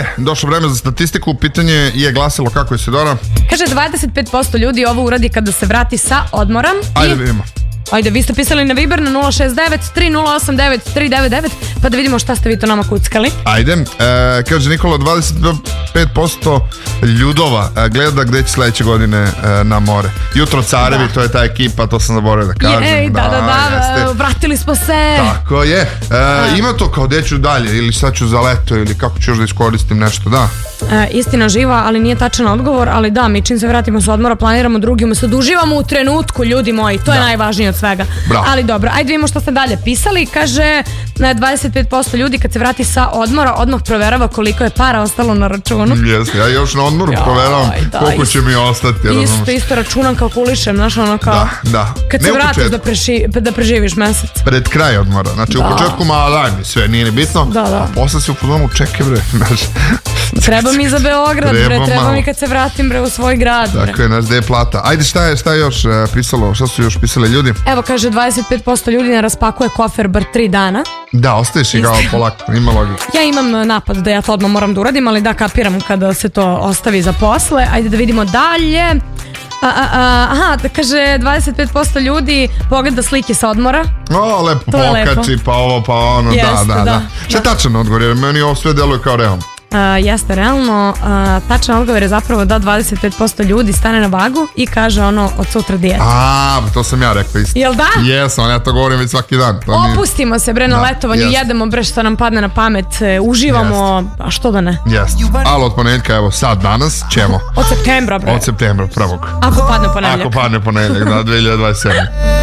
Došlo vreme za statistiku. Pitanje je glasilo kako je Sidora. Kaže 25% ljudi ovo uradi kada se vrati sa odmora. Ajde vidimo. Ajde, vi ste pisali na Viber na 069-3089-399, pa da vidimo šta ste vi to nama kuckali. Ajde, kaže Nikola, 25% ljudova gleda gde će sledeće godine na more. Jutro Carevi, to je ta ekipa, to sam zaboravio da kažem. Da, vratili smo se. Tako je. Ima to kao gde ću dalje, ili sad ću za leto, ili kako ću još da iskoristim nešto, da. Istina živa, ali nije tačan odgovor, ali da, mi čim se vratimo sa odmora planiramo drugi, umesto da uživamo u trenutku, ljudi moji, to je najvažnije od svega. Bravo. Ali dobro, ajde vidimo što ste dalje pisali. Kaže 25% ljudi kad se vrati sa odmora odmah proverava koliko je para ostalo na računu. Jeste, ja još na odmoru proveravam koliko će mi ostati. Isto računam, kalkulišem, znaš ono kao kad se vratiš da preživiš mesec. Pred kraj odmora, znači u početku daj mi sve, nije ni bitno, a posle si u fazonu čekaj bre, znaš. Treba mi za Beograd, treba mi kad se vratim bre u svoj grad. Tako je, znaš gde je plata. Ajde, šta je još pisalo, šta su još pisali ljudi? Evo kaže 25% ljudi ne raspakuje kofer bar 3 dana. Da, ostaješ i kao polako, ima logike. Ja imam napad da ja to odmah moram da uradim, ali da kapiram kada se to ostavi za posle. Ajde da vidimo dalje. Da kaže 25% ljudi pogleda slike sa odmora. Lepo pokači, pa ovo, pa ono, da. Šta je tačan odgovor, jer meni ovo sve deluje kao realno. Jeste realno, tačan odgovor je zapravo da 25% ljudi stane na vagu i kaže ono od sutra dijeta. To sam ja rekao isto. Jel da? Jesam, ja to govorim već svaki dan. Opustimo se bre na letovanju, jedemo bre što nam padne na pamet, uživamo, a što da ne? Jeste, ali od ponedjeljka, evo sad danas ćemo. Od septembra bre. Od septembra, prvog. Ako padne ponedjeljak. Ako padne ponedjeljak, da, 2027.